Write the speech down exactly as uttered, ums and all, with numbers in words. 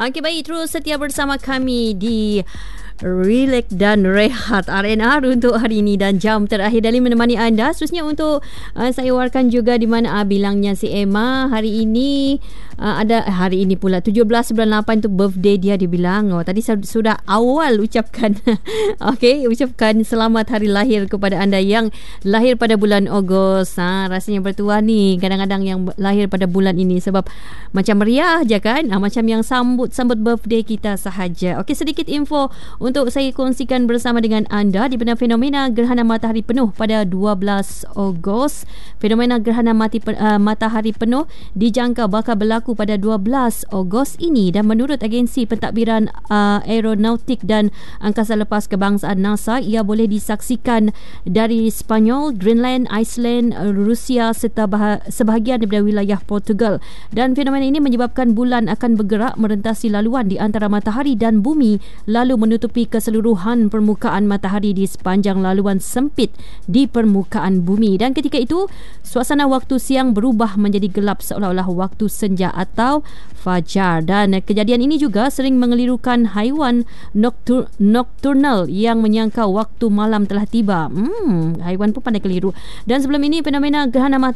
Okey, baik, terus setia bersama kami di Relax dan Rehat R N R untuk hari ini dan jam terakhir dari menemani anda. Seterusnya untuk uh, saya warkan juga di mana uh, bilangnya si Emma hari ini uh, ada hari ini pula tujuh belas bulan lapan tu birthday dia dibilang. Oh, tadi sudah awal ucapkan okey, ucapkan selamat hari lahir kepada anda yang lahir pada bulan Ogos. Ha, rasanya bertuah ni kadang-kadang yang lahir pada bulan ini sebab macam meriah je kan? Ha, macam yang sambut sambut birthday kita sahaja. Okey, sedikit info untuk saya kongsikan bersama dengan anda di benar fenomena gerhana matahari penuh pada dua belas Ogos. Fenomena gerhana mati, uh, matahari penuh dijangka bakal berlaku pada dua belas Ogos ini dan menurut agensi pentadbiran uh, aeronautik dan angkasa lepas kebangsaan NASA, ia boleh disaksikan dari Spanyol, Greenland, Iceland, Rusia serta bah- sebahagian daripada wilayah Portugal. Dan fenomena ini menyebabkan bulan akan bergerak merentasi laluan di antara matahari dan bumi lalu menutupi keseluruhan permukaan matahari di sepanjang laluan sempit di permukaan bumi. Dan ketika itu suasana waktu siang berubah menjadi gelap seolah-olah waktu senja atau fajar. Dan kejadian ini juga sering mengelirukan haiwan noctur- nocturnal yang menyangka waktu malam telah tiba. Hmm, haiwan pun pandai keliru. Dan sebelum ini fenomena gerhana matahari